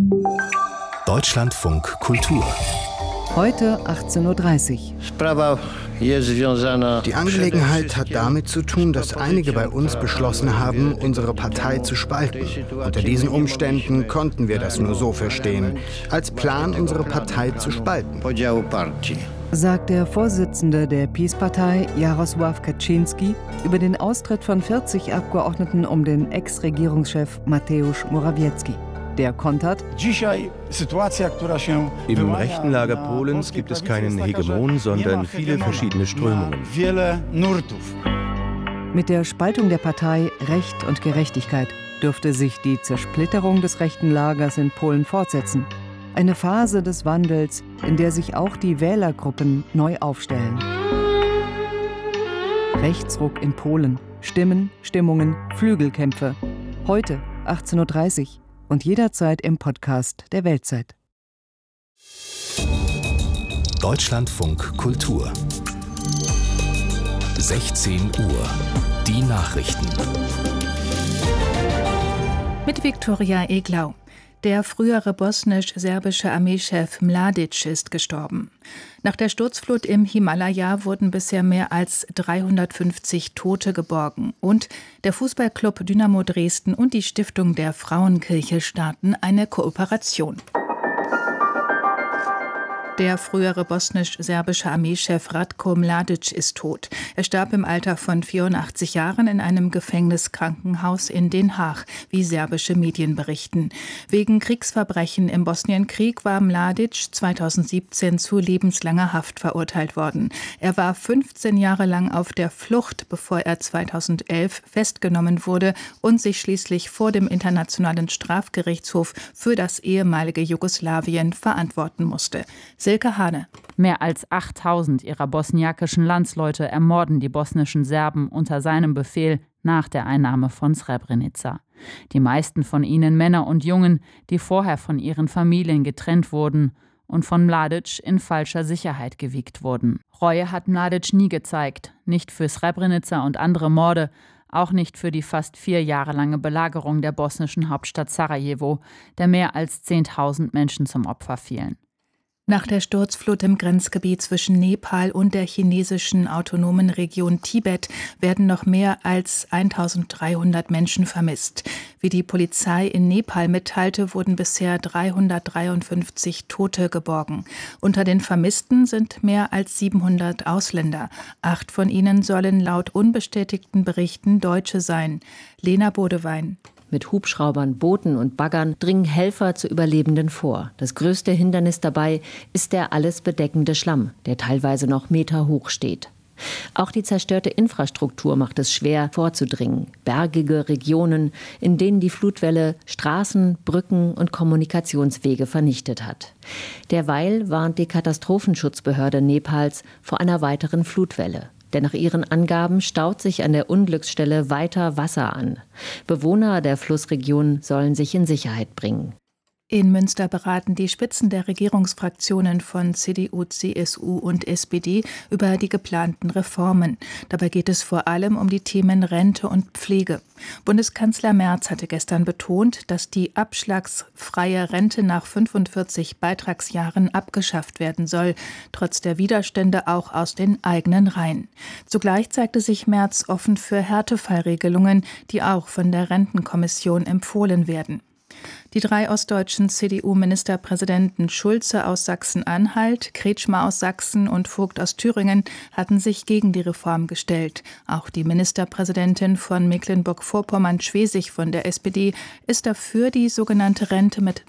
Deutschlandfunk Kultur. Heute 18:30 Uhr. Die Angelegenheit hat damit zu tun, dass einige bei uns beschlossen haben, unsere Partei zu spalten. Unter diesen Umständen konnten wir das nur so verstehen, als Plan, unsere Partei zu spalten, sagt der Vorsitzende der PiS-Partei, Jarosław Kaczyński, über den Austritt von 40 Abgeordneten um den Ex-Regierungschef Mateusz Morawiecki. Der kontert: Im rechten Lager Polens gibt es keinen Hegemon, sondern viele verschiedene Strömungen. Mit der Spaltung der Partei Recht und Gerechtigkeit dürfte sich die Zersplitterung des rechten Lagers in Polen fortsetzen. Eine Phase des Wandels, in der sich auch die Wählergruppen neu aufstellen. Rechtsruck in Polen. Stimmen, Stimmungen, Flügelkämpfe. Heute 18:30 Uhr. Und jederzeit im Podcast der Weltzeit. Deutschlandfunk Kultur. 16 Uhr. Die Nachrichten. Mit Viktoria Eglau. Der frühere bosnisch-serbische Armeechef Mladic ist gestorben. Nach der Sturzflut im Himalaya wurden bisher mehr als 350 Tote geborgen. Und der Fußballclub Dynamo Dresden und die Stiftung der Frauenkirche starten eine Kooperation. Der frühere bosnisch-serbische Armeechef Ratko Mladic ist tot. Er starb im Alter von 84 Jahren in einem Gefängniskrankenhaus in Den Haag, wie serbische Medien berichten. Wegen Kriegsverbrechen im Bosnienkrieg war Mladic 2017 zu lebenslanger Haft verurteilt worden. Er war 15 Jahre lang auf der Flucht, bevor er 2011 festgenommen wurde und sich schließlich vor dem Internationalen Strafgerichtshof für das ehemalige Jugoslawien verantworten musste. Silke Hane. Mehr als 8000 ihrer bosniakischen Landsleute ermorden die bosnischen Serben unter seinem Befehl nach der Einnahme von Srebrenica. Die meisten von ihnen Männer und Jungen, die vorher von ihren Familien getrennt wurden und von Mladic in falscher Sicherheit gewiegt wurden. Reue hat Mladic nie gezeigt, nicht für Srebrenica und andere Morde, auch nicht für die fast 4 Jahre lange Belagerung der bosnischen Hauptstadt Sarajevo, der mehr als 10.000 Menschen zum Opfer fielen. Nach der Sturzflut im Grenzgebiet zwischen Nepal und der chinesischen autonomen Region Tibet werden noch mehr als 1.300 Menschen vermisst. Wie die Polizei in Nepal mitteilte, wurden bisher 353 Tote geborgen. Unter den Vermissten sind mehr als 700 Ausländer. 8 von ihnen sollen laut unbestätigten Berichten Deutsche sein. Lena Bodewein. Mit Hubschraubern, Booten und Baggern dringen Helfer zu Überlebenden vor. Das größte Hindernis dabei ist der alles bedeckende Schlamm, der teilweise noch meterhoch steht. Auch die zerstörte Infrastruktur macht es schwer, vorzudringen. Bergige Regionen, in denen die Flutwelle Straßen, Brücken und Kommunikationswege vernichtet hat. Derweil warnt die Katastrophenschutzbehörde Nepals vor einer weiteren Flutwelle. Denn nach ihren Angaben staut sich an der Unglücksstelle weiter Wasser an. Bewohner der Flussregion sollen sich in Sicherheit bringen. In Münster beraten die Spitzen der Regierungsfraktionen von CDU, CSU und SPD über die geplanten Reformen. Dabei geht es vor allem um die Themen Rente und Pflege. Bundeskanzler Merz hatte gestern betont, dass die abschlagsfreie Rente nach 45 Beitragsjahren abgeschafft werden soll, trotz der Widerstände auch aus den eigenen Reihen. Zugleich zeigte sich Merz offen für Härtefallregelungen, die auch von der Rentenkommission empfohlen werden. Die 3 ostdeutschen CDU-Ministerpräsidenten Schulze aus Sachsen-Anhalt, Kretschmer aus Sachsen und Vogt aus Thüringen hatten sich gegen die Reform gestellt. Auch die Ministerpräsidentin von Mecklenburg-Vorpommern-Schwesig von der SPD ist dafür, die sogenannte Rente mit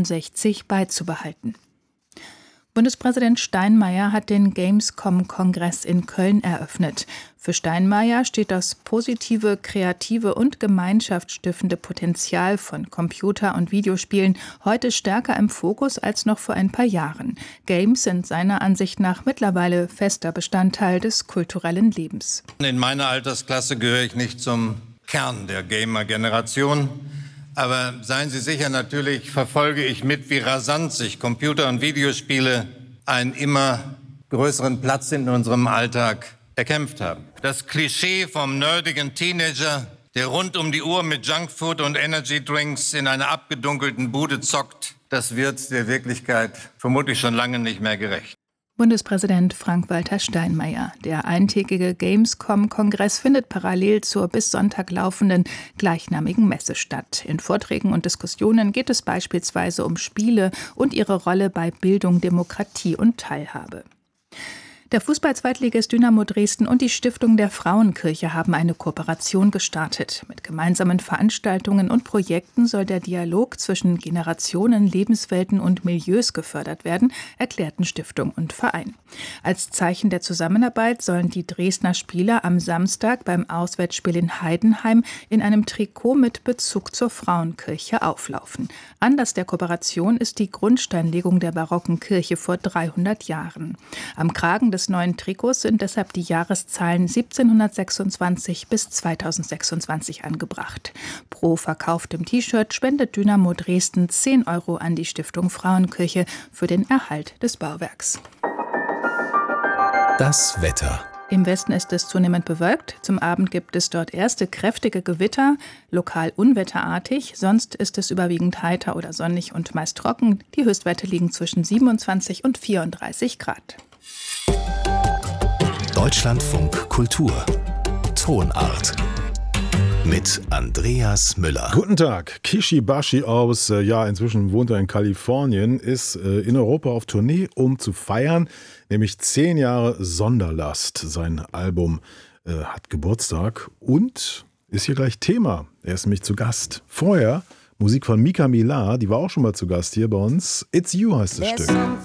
63 beizubehalten. Bundespräsident Steinmeier hat den Gamescom-Kongress in Köln eröffnet. Für Steinmeier steht das positive, kreative und gemeinschaftsstiftende Potenzial von Computer- und Videospielen heute stärker im Fokus als noch vor ein paar Jahren. Games sind seiner Ansicht nach mittlerweile fester Bestandteil des kulturellen Lebens. In meiner Altersklasse gehöre ich nicht zum Kern der Gamer-Generation. Aber seien Sie sicher, natürlich verfolge ich mit, wie rasant sich Computer- und Videospiele einen immer größeren Platz in unserem Alltag erkämpft haben. Das Klischee vom nerdigen Teenager der rund um die Uhr mit Junkfood und Energydrinks in einer abgedunkelten Bude zockt, das wird der Wirklichkeit vermutlich schon lange nicht mehr gerecht. Bundespräsident Frank-Walter Steinmeier. Der eintägige Gamescom-Kongress findet parallel zur bis Sonntag laufenden gleichnamigen Messe statt. In Vorträgen und Diskussionen geht es beispielsweise um Spiele und ihre Rolle bei Bildung, Demokratie und Teilhabe. Der Fußball-Zweitligist Dynamo Dresden und die Stiftung der Frauenkirche haben eine Kooperation gestartet. Mit gemeinsamen Veranstaltungen und Projekten soll der Dialog zwischen Generationen, Lebenswelten und Milieus gefördert werden, erklärten Stiftung und Verein. Als Zeichen der Zusammenarbeit sollen die Dresdner Spieler am Samstag beim Auswärtsspiel in Heidenheim in einem Trikot mit Bezug zur Frauenkirche auflaufen. Anlass der Kooperation ist die Grundsteinlegung der barocken Kirche vor 300 Jahren. Am Kragen des neuen Trikots sind deshalb die Jahreszahlen 1726 bis 2026 angebracht. Pro verkauftem T-Shirt spendet Dynamo Dresden 10 € an die Stiftung Frauenkirche für den Erhalt des Bauwerks. Das Wetter. Im Westen ist es zunehmend bewölkt. Zum Abend gibt es dort erste kräftige Gewitter, lokal unwetterartig. Sonst ist es überwiegend heiter oder sonnig und meist trocken. Die Höchstwerte liegen zwischen 27 und 34 Grad. Deutschlandfunk Kultur. Tonart. Mit Andreas Müller. Guten Tag. Kishibashi aus, inzwischen wohnt er in Kalifornien, ist in Europa auf Tournee, um zu feiern, nämlich 10 Jahre Sonderlast. Sein Album hat Geburtstag und ist hier gleich Thema. Er ist nämlich zu Gast. Vorher Musik von Mika Millar, die war auch schon mal zu Gast hier bei uns. It's You heißt das Stück.